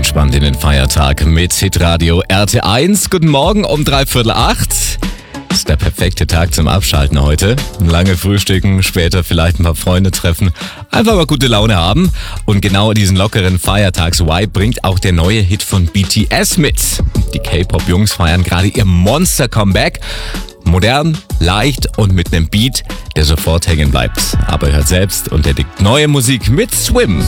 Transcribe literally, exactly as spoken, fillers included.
entspannt in den Feiertag mit Hitradio R T eins. Guten Morgen um dreiviertel acht. Ist der perfekte Tag zum Abschalten heute. Lange frühstücken, später vielleicht ein paar Freunde treffen. Einfach mal gute Laune haben. Und genau diesen lockeren Feiertags-Vibe bringt auch der neue Hit von B T S mit. Die K-Pop-Jungs feiern gerade ihr Monster-Comeback. Modern, leicht und mit einem Beat, der sofort hängen bleibt. Aber hört selbst und entdeckt neue Musik mit Swim.